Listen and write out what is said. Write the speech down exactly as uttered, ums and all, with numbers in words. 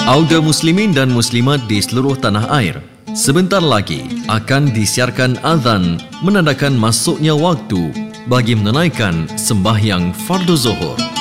Auda muslimin dan muslimat di seluruh tanah air, sebentar lagi akan disiarkan azan menandakan masuknya waktu bagi menunaikan sembahyang fardu zuhur.